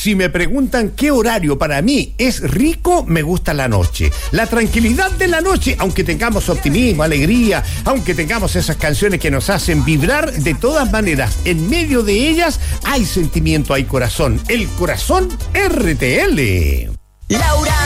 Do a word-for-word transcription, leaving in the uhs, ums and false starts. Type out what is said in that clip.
Si me preguntan qué horario para mí es rico, me gusta la noche. La tranquilidad de la noche, aunque tengamos optimismo, alegría, aunque tengamos esas canciones que nos hacen vibrar, de todas maneras, en medio de ellas hay sentimiento, hay corazón. El corazón R T L. Laura